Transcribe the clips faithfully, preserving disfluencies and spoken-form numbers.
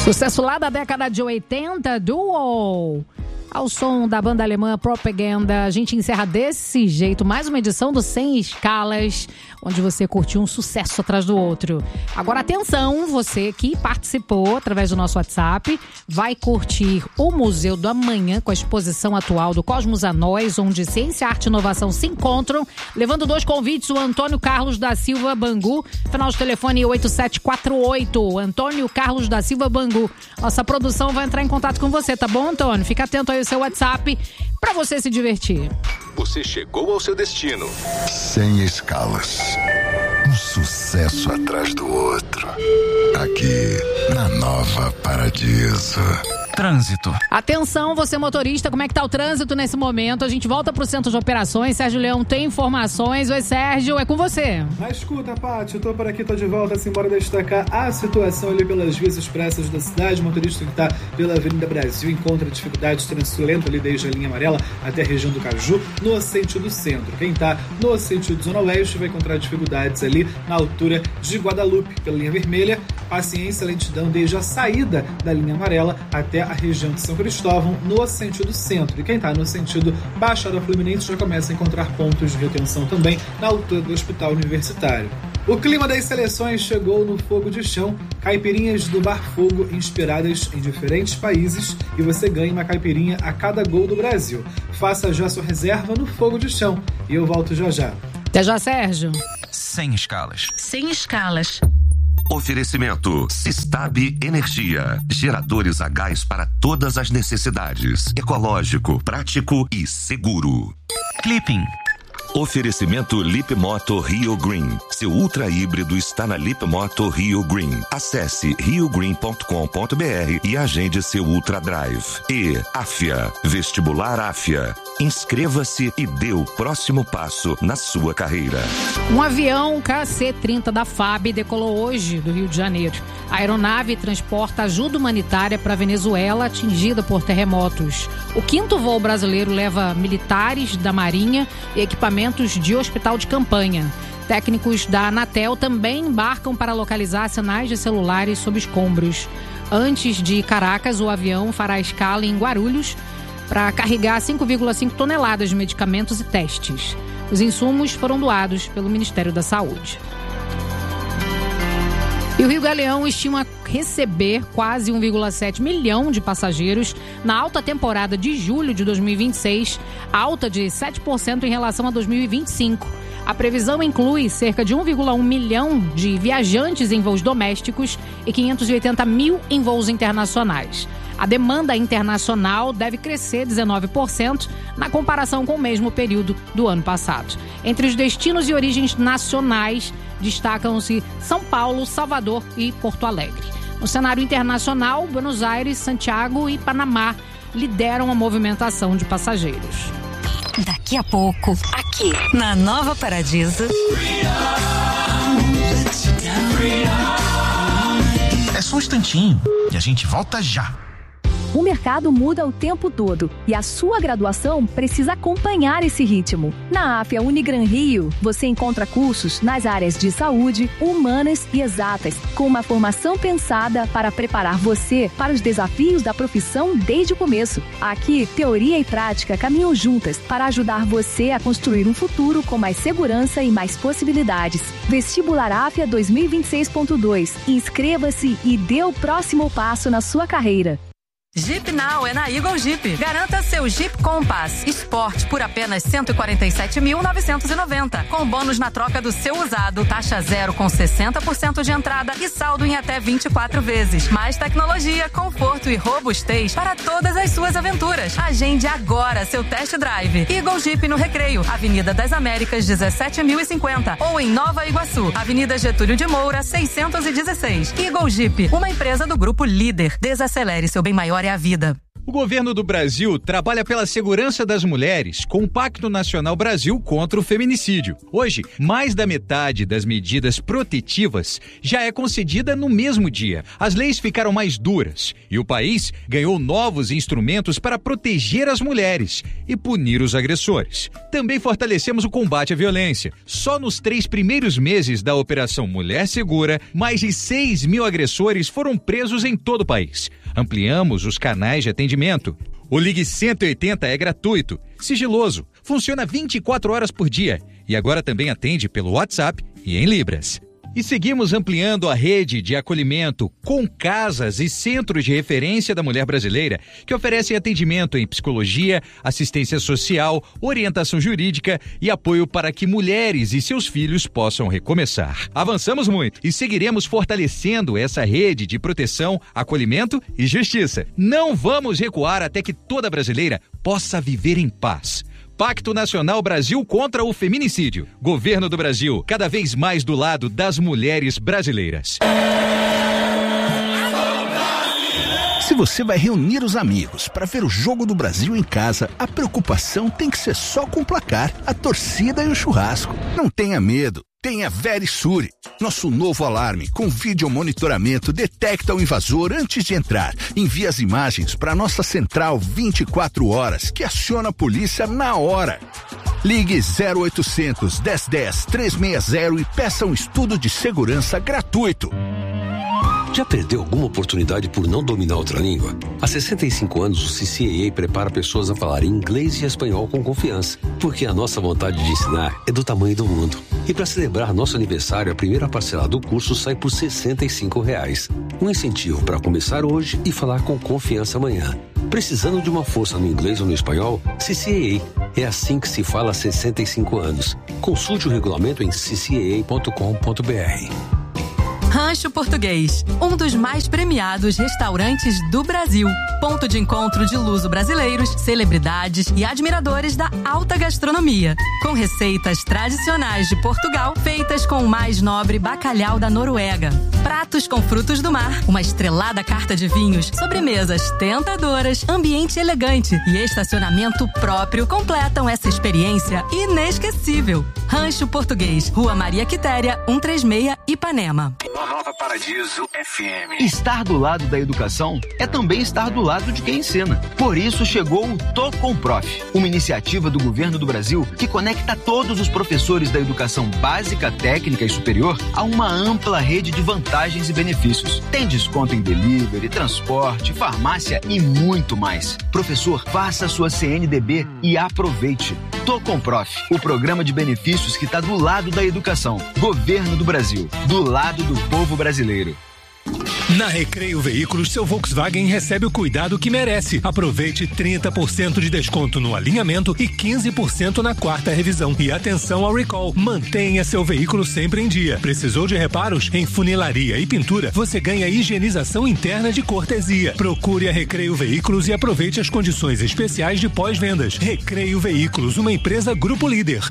Sucesso lá da década de oitenta, Duo. Ao som da banda alemã Propaganda, a gente encerra desse jeito mais uma edição do Sem Escalas, onde você curtiu um sucesso atrás do outro. Agora atenção, você que participou através do nosso WhatsApp, vai curtir o Museu do Amanhã com a exposição atual do Cosmos a Nós, onde ciência, arte e inovação se encontram, levando dois convites, o Antônio Carlos da Silva Bangu, final de telefone oito sete quatro oito, Antônio Carlos da Silva Bangu. Nossa produção vai entrar em contato com você, tá bom, Antônio? Fica atento aí o seu WhatsApp para você se divertir. Você chegou ao seu destino. Sem escalas. Um sucesso atrás do outro. Aqui na Nova Paradiso. Trânsito. Atenção, você motorista, como é que tá o trânsito nesse momento? A gente volta pro centro de operações. Sérgio Leão tem informações. Oi, Sérgio, é com você. Mas escuta, Paty, eu tô por aqui, tô de volta, assim, bora destacar a situação ali pelas vias expressas da cidade. O motorista que tá pela Avenida Brasil encontra dificuldades de trânsito lento ali desde a linha amarela até a região do Caju, no sentido centro. Quem tá no sentido zona oeste vai encontrar dificuldades ali na altura de Guadalupe, pela linha vermelha. Paciência, lentidão desde a saída da linha amarela até a região de São Cristóvão, no sentido centro. E quem está no sentido Baixada Fluminense já começa a encontrar pontos de retenção também na altura do Hospital Universitário. O clima das seleções chegou no fogo de chão, caipirinhas do Bar Fogo inspiradas em diferentes países, e você ganha uma caipirinha a cada gol do Brasil. Faça já sua reserva no fogo de chão e eu volto já já. Até já, Sérgio. Sem escalas. Sem escalas. Oferecimento Sistab Energia. Geradores a gás para todas as necessidades. Ecológico, prático e seguro. Clipping. Oferecimento Lip Moto Rio Green. Seu ultra híbrido está na Lip Moto Rio Green. Acesse rio green ponto com ponto b r e agende seu Ultra Drive. E Afia. Vestibular Afia. Inscreva-se e dê o próximo passo na sua carreira. Um avião K C trinta da F A B decolou hoje do Rio de Janeiro. A aeronave transporta ajuda humanitária para a Venezuela, atingida por terremotos. O quinto voo brasileiro leva militares da Marinha e equipamentos de hospital de campanha. Técnicos da Anatel também embarcam para localizar sinais de celulares sob escombros. Antes de Caracas, o avião fará escala em Guarulhos para carregar cinco vírgula cinco toneladas de medicamentos e testes. Os insumos foram doados pelo Ministério da Saúde. E o Rio Galeão estima receber quase um vírgula sete milhão de passageiros na alta temporada de julho de dois mil e vinte e seis, alta de sete por cento em relação a dois mil e vinte e cinco. A previsão inclui cerca de um vírgula um milhão de viajantes em voos domésticos e quinhentos e oitenta mil em voos internacionais. A demanda internacional deve crescer dezenove por cento na comparação com o mesmo período do ano passado. Entre os destinos e origens nacionais, destacam-se São Paulo, Salvador e Porto Alegre. No cenário internacional, Buenos Aires, Santiago e Panamá lideram a movimentação de passageiros. Daqui a pouco, aqui na Nova Paradiso. É só um instantinho e a gente volta já. O mercado muda o tempo todo e a sua graduação precisa acompanhar esse ritmo. Na Afia Unigran Rio, você encontra cursos nas áreas de saúde, humanas e exatas, com uma formação pensada para preparar você para os desafios da profissão desde o começo. Aqui, teoria e prática caminham juntas para ajudar você a construir um futuro com mais segurança e mais possibilidades. Vestibular Afia dois mil e vinte e seis ponto dois. Inscreva-se e dê o próximo passo na sua carreira. Jeep Now é na Eagle Jeep. Garanta seu Jeep Compass Sport por apenas cento e quarenta e sete mil novecentos e noventa. Com bônus na troca do seu usado, taxa zero com sessenta por cento de entrada e saldo em até vinte e quatro vezes. Mais tecnologia, conforto e robustez para todas as suas aventuras. Agende agora seu test drive. Eagle Jeep no Recreio, Avenida das Américas, dezessete mil e cinquenta. Ou em Nova Iguaçu, Avenida Getúlio de Moura, seiscentos e dezesseis. Eagle Jeep, uma empresa do Grupo Líder. Desacelere seu bem maior é a vida. O governo do Brasil trabalha pela segurança das mulheres com o Pacto Nacional Brasil contra o Feminicídio. Hoje, mais da metade das medidas protetivas já é concedida no mesmo dia. As leis ficaram mais duras e o país ganhou novos instrumentos para proteger as mulheres e punir os agressores. Também fortalecemos o combate à violência. Só nos três primeiros meses da Operação Mulher Segura, mais de seis mil agressores foram presos em todo o país. Ampliamos os canais de atendimento. O Ligue cento e oitenta é gratuito, sigiloso, funciona vinte e quatro horas por dia e agora também atende pelo WhatsApp e em Libras. E seguimos ampliando a rede de acolhimento com casas e centros de referência da mulher brasileira que oferecem atendimento em psicologia, assistência social, orientação jurídica e apoio para que mulheres e seus filhos possam recomeçar. Avançamos muito e seguiremos fortalecendo essa rede de proteção, acolhimento e justiça. Não vamos recuar até que toda brasileira possa viver em paz. Pacto Nacional Brasil contra o Feminicídio. Governo do Brasil, cada vez mais do lado das mulheres brasileiras. Se você vai reunir os amigos para ver o jogo do Brasil em casa, a preocupação tem que ser só com o placar, a torcida e o churrasco. Não tenha medo. Tenha Verisure. Nosso novo alarme com vídeo monitoramento detecta o invasor antes de entrar. Envia as imagens para nossa central vinte e quatro horas, que aciona a polícia na hora. Ligue zero oitocentos, dez dez, trezentos e sessenta e peça um estudo de segurança gratuito. Já perdeu alguma oportunidade por não dominar outra língua? Há sessenta e cinco anos, o C C A A prepara pessoas a falar inglês e espanhol com confiança, porque a nossa vontade de ensinar é do tamanho do mundo. E para celebrar nosso aniversário, a primeira parcela do curso sai por sessenta e cinco reais. Um incentivo para começar hoje e falar com confiança amanhã. Precisando de uma força no inglês ou no espanhol? C C A A. É assim que se fala há sessenta e cinco anos. Consulte o regulamento em c c a a ponto com ponto b r. Rancho Português, um dos mais premiados restaurantes do Brasil. Ponto de encontro de luso-brasileiros, celebridades e admiradores da alta gastronomia. Com receitas tradicionais de Portugal, feitas com o mais nobre bacalhau da Noruega. Pratos com frutos do mar, uma estrelada carta de vinhos, sobremesas tentadoras, ambiente elegante e estacionamento próprio completam essa experiência inesquecível. Rancho Português, Rua Maria Quitéria, cento e trinta e seis, Ipanema. Nova Paradiso F M. Estar do lado da educação é também estar do lado de quem ensina. Por isso chegou o Tô com Prof, uma iniciativa do governo do Brasil que conecta todos os professores da educação básica, técnica e superior a uma ampla rede de vantagens e benefícios. Tem desconto em delivery, transporte, farmácia e muito mais. Professor, faça sua C N D B e aproveite. Tô com Prof, o programa de benefícios que está do lado da educação. Governo do Brasil, do lado do povo brasileiro. Na Recreio Veículos, seu Volkswagen recebe o cuidado que merece. Aproveite trinta por cento de desconto no alinhamento e quinze por cento na quarta revisão. E atenção ao recall. Mantenha seu veículo sempre em dia. Precisou de reparos? Em funilaria e pintura, você ganha higienização interna de cortesia. Procure a Recreio Veículos e aproveite as condições especiais de pós-vendas. Recreio Veículos, uma empresa Grupo Líder.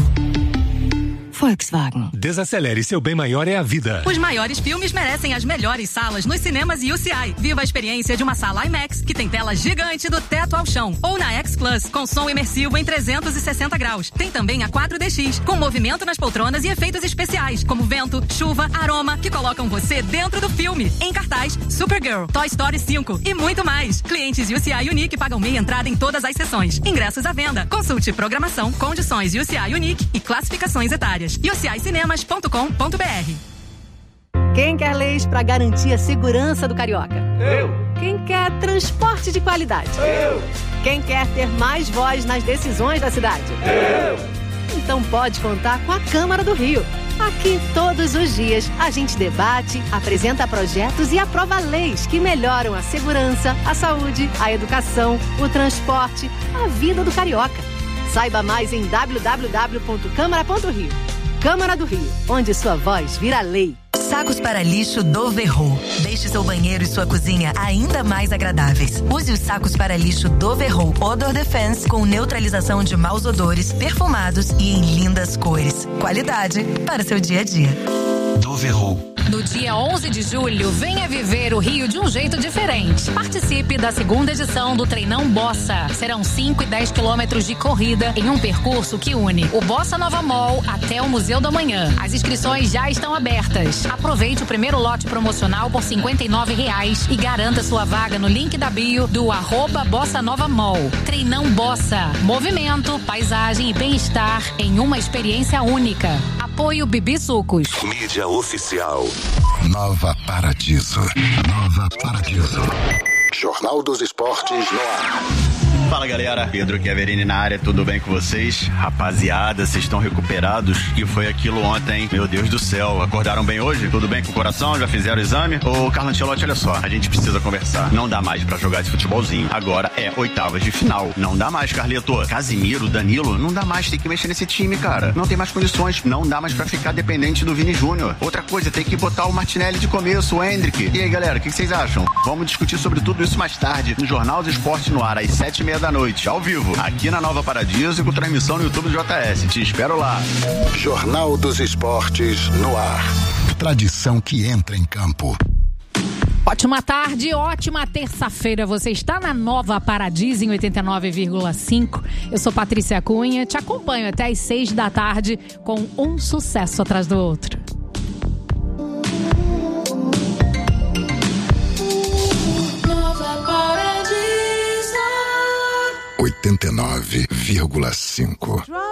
Volkswagen. Desacelere, seu bem maior é a vida. Os maiores filmes merecem as melhores salas nos cinemas U C I. Viva a experiência de uma sala IMAX que tem tela gigante do teto ao chão. Ou na X Plus, com som imersivo em trezentos e sessenta graus. Tem também a quatro D X, com movimento nas poltronas e efeitos especiais, como vento, chuva, aroma, que colocam você dentro do filme. Em cartaz, Supergirl, Toy Story cinco e muito mais. Clientes U C I Unique pagam meia entrada em todas as sessões. Ingressos à venda. Consulte programação, condições U C I Unique e classificações etárias. u c i cinemas ponto com ponto b r. Quem quer leis para garantir a segurança do carioca? Eu. Quem quer transporte de qualidade? Eu. Quem quer ter mais voz nas decisões da cidade? Eu. Então pode contar com a Câmara do Rio. Aqui, todos os dias, a gente debate, apresenta projetos e aprova leis que melhoram a segurança, a saúde, a educação, o transporte, a vida do carioca. Saiba mais em w w w ponto câmara ponto rio. Câmara do Rio, onde sua voz vira lei. Sacos para lixo Doverro. Deixe seu banheiro e sua cozinha ainda mais agradáveis. Use os sacos para lixo Doverro Odor Defense com neutralização de maus odores, perfumados e em lindas cores. Qualidade para seu dia a dia. Doverro. No dia onze de julho, venha viver o Rio de um jeito diferente. Participe da segunda edição do Treinão Bossa. Serão cinco e dez quilômetros de corrida em um percurso que une o Bossa Nova Mall até o Museu da Manhã. As inscrições já estão abertas. Aproveite o primeiro lote promocional por cinquenta e nove reais e garanta sua vaga no link da bio do arroba Bossa Nova Mall. Treinão Bossa. Movimento, paisagem e bem-estar em uma experiência única. Apoio Bibi Sucos. Mídia oficial. Nova Paradiso. Nova Paradiso. Jornal dos Esportes no ar. Fala galera, Pedro Chiaverini na área, tudo bem com vocês? Rapaziada, vocês estão recuperados? Que foi aquilo ontem, meu Deus do céu, acordaram bem hoje? Tudo bem com o coração? Já fizeram o exame? Ô Carlo Ancelotti, olha só, a gente precisa conversar, não dá mais pra jogar esse futebolzinho, agora é oitavas de final, não dá mais, Carleto. Casimiro, Danilo, não dá mais, tem que mexer nesse time, cara, não tem mais condições, não dá mais pra ficar dependente do Vini Júnior. Outra coisa, tem que botar o Martinelli de começo, o Hendrick. E aí galera, o que vocês acham? Vamos discutir sobre tudo isso mais tarde, no Jornal do Esporte no ar, às sete e meia da noite, ao vivo, aqui na Nova Paradiso e com transmissão no YouTube do J S. Te espero lá. Jornal dos Esportes no ar. Tradição que entra em campo. Ótima tarde, ótima terça-feira. Você está na Nova Paradiso em oitenta e nove vírgula cinco. Eu sou Patrícia Cunha, te acompanho até às seis da tarde com um sucesso atrás do outro. oitenta e nove vírgula cinco.